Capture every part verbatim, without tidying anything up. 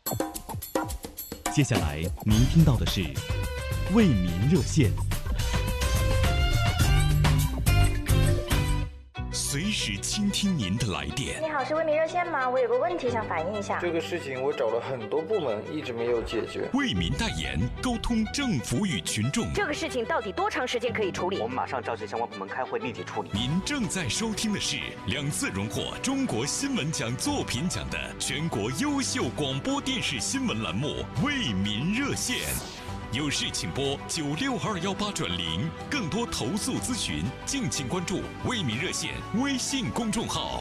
接下来您听到的是为民热线。随时倾听您的来电。 你好，是为民热线吗？我有个问题想反映一下。 这个事情我找了很多部门，一直没有解决。 为民代言，沟通政府与群众。 这个事情到底多长时间可以处理？ 我们马上召集相关部门开会，立即处理。 您正在收听的是两次荣获中国新闻奖作品奖的全国优秀广播电视新闻栏目《为民热线》。有事请拨九六二幺八转零，更多投诉咨询，敬请关注为民热线微信公众号。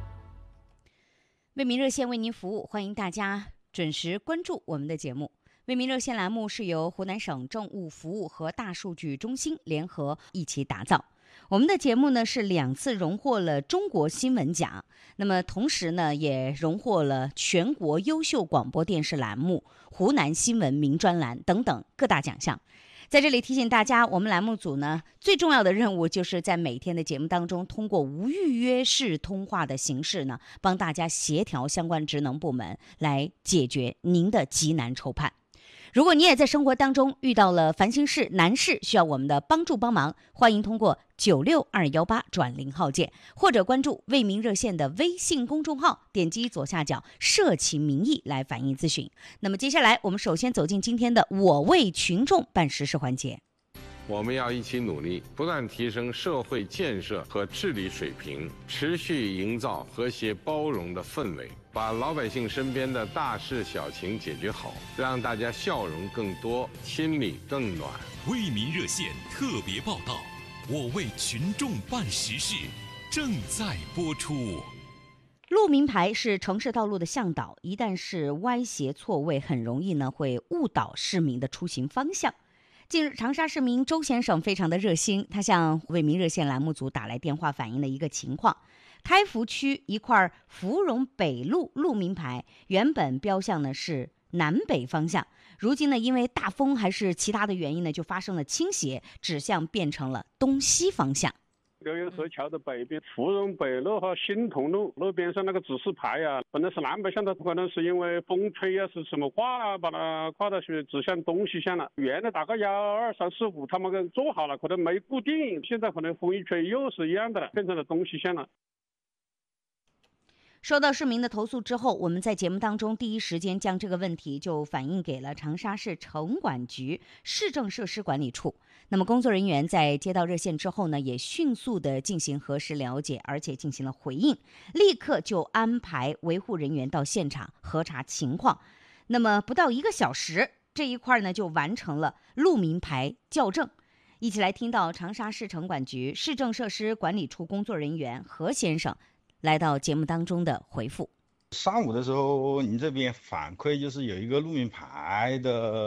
为民热线为您服务，欢迎大家准时关注我们的节目。为民热线栏目是由湖南省政务服务和大数据中心联合一起打造。我们的节目呢是两次荣获了中国新闻奖，那么同时呢也荣获了全国优秀广播电视栏目、湖南新闻名专栏等等各大奖项。在这里提醒大家，我们栏目组呢最重要的任务就是在每天的节目当中，通过无预约式通话的形式呢，帮大家协调相关职能部门来解决您的急难愁盼。如果你也在生活当中遇到了烦心事、难事，需要我们的帮助帮忙，欢迎通过九六二幺八转零号键，或者关注为民热线的微信公众号，点击左下角社企民意来反映咨询。那么接下来我们首先走进今天的我为群众办实事环节。 我们要一起努力，不断提升社会建设和治理水平，持续营造和谐包容的氛围，把老百姓身边的大事小情解决好，让大家笑容更多，心里更暖。 为民热线特别报道，我为群众办实事，正在播出。 路名牌是城市道路的向导，一旦是歪斜错位，很容易呢会误导市民的出行方向。近日，长沙市民周先生非常的热心，他向为民热线栏目组打来电话，反映了一个情况：开福区一块芙蓉北路路名牌原本标向呢是南北方向，如今呢因为大风还是其他的原因呢，就发生了倾斜，指向变成了东西方向。 六月河桥的北边，芙蓉北路和新同路路边上那个指示牌呀、啊，本来是南北向的，可能是因为风吹呀、啊，是什么挂了，把它挂到去指向东西向了。原来大概幺二三四五他们给做好了，可能没固定，现在可能风一吹又是一样的了，变成了东西向了。 收到市民的投诉之后，我们在节目当中第一时间将这个问题就反映给了长沙市城管局市政设施管理处。那么工作人员在接到热线之后呢，也迅速的进行核实了解，而且进行了回应，立刻就安排维护人员到现场核查情况。那么不到一个小时，这一块呢就完成了路名牌校正。一起来听到长沙市城管局市政设施管理处工作人员何先生来到节目当中的回复。 上午的时候，您这边反馈就是有一个路名牌的